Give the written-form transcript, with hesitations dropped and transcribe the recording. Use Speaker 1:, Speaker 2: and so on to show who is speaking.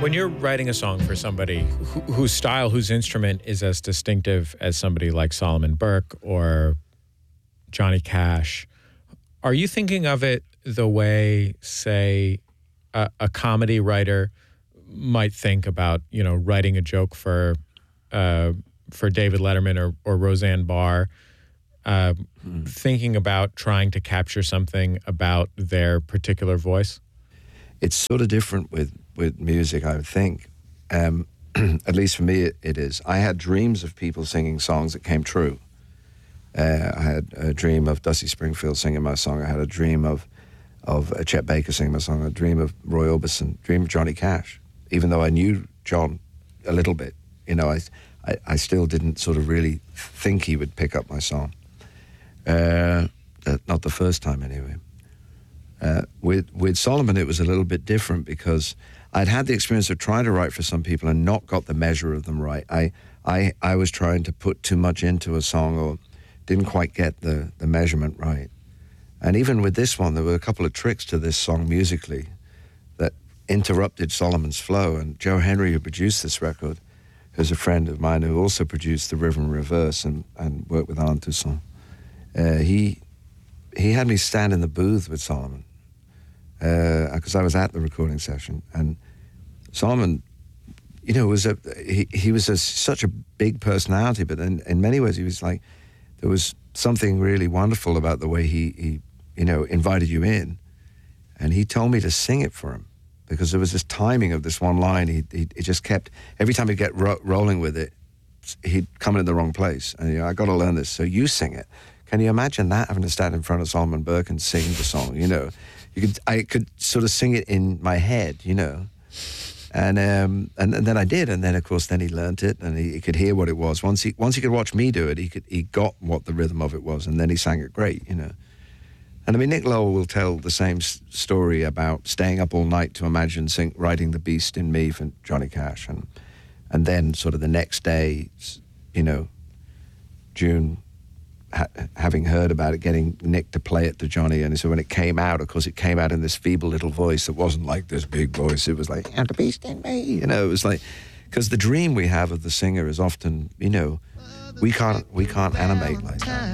Speaker 1: When you're writing a song for somebody whose style, whose instrument is as distinctive as somebody like Solomon Burke or Johnny Cash, are you thinking of it the way, say, a comedy writer might think about, writing a joke for David Letterman or Roseanne Barr, thinking about trying to capture something about their particular voice?
Speaker 2: It's sort of different with music, I would think. At least for me, it is. I had dreams of people singing songs that came true. I had a dream of Dusty Springfield singing my song. I had a dream of Chet Baker singing my song. A dream of Roy Orbison. A dream of Johnny Cash. Even though I knew John a little bit, I still didn't sort of really think he would pick up my song. Not the first time, anyway. With Solomon, it was a little bit different because I'd had the experience of trying to write for some people and not got the measure of them right. I was trying to put too much into a song or didn't quite get the measurement right. And even with this one, there were a couple of tricks to this song musically that interrupted Solomon's flow. And Joe Henry, who produced this record, who's a friend of mine who also produced The River in Reverse and worked with Alain Toussaint, he had me stand in the booth with Solomon because I was at the recording session. And Solomon, was such a big personality, but in many ways he was like, there was something really wonderful about the way he invited you in. And he told me to sing it for him because there was this timing of this one line. He just kept, every time he'd get rolling with it, he'd come in the wrong place. And I got to learn this, so you sing it. Can you imagine that, having to stand in front of Solomon Burke and sing the song, I could sort of sing it in my head, And then I did, and then of course he learnt it, and he could hear what it was. Once he could watch me do it, he got what the rhythm of it was, and then he sang it great, And I mean, Nick Lowell will tell the same story about staying up all night to imagine writing The Beast in Me for Johnny Cash, and then sort of the next day, June, having heard about it, getting Nick to play it to Johnny, and so when it came out, of course, it came out in this feeble little voice that wasn't like this big voice. It was like, "And the beast in me," It was like, because the dream we have of the singer is often, we can't animate like that.